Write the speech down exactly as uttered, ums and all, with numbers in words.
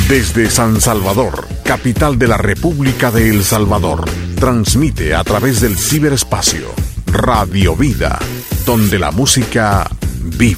Desde San Salvador, capital de la República de El Salvador, transmite a través del ciberespacio Radio Vida, donde la música vive.